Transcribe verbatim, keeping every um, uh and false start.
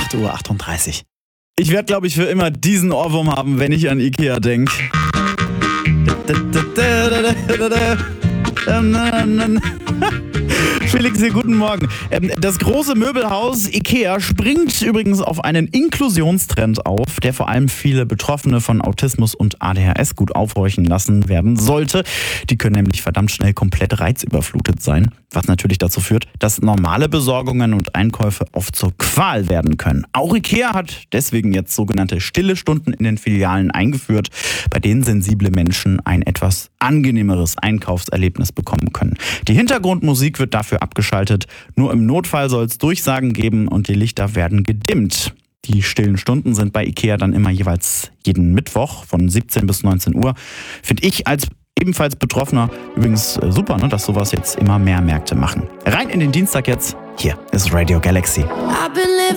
acht Uhr achtunddreißig. Ich werde, glaube ich, für immer diesen Ohrwurm haben, wenn ich an Ikea denke. Felix, hier, guten Morgen. Das große Möbelhaus Ikea springt übrigens auf einen Inklusionstrend auf, der vor allem viele Betroffene von Autismus und A D H S gut aufhorchen lassen werden sollte. Die können nämlich verdammt schnell komplett reizüberflutet sein, was natürlich dazu führt, dass normale Besorgungen und Einkäufe oft zur Qual werden können. Auch Ikea hat deswegen jetzt sogenannte stille Stunden in den Filialen eingeführt, bei denen sensible Menschen ein etwas angenehmeres Einkaufserlebnis bekommen können. Die Hintergrundmusik wird dafür abgeschaltet. Nur im Notfall soll es Durchsagen geben und die Lichter werden gedimmt. Die stillen Stunden sind bei Ikea dann immer jeweils jeden Mittwoch von siebzehn bis neunzehn Uhr. Finde ich als ebenfalls Betroffener übrigens super, ne, dass sowas jetzt immer mehr Märkte machen. Rein in den Dienstag jetzt. Hier ist Radio Galaxy. I've been living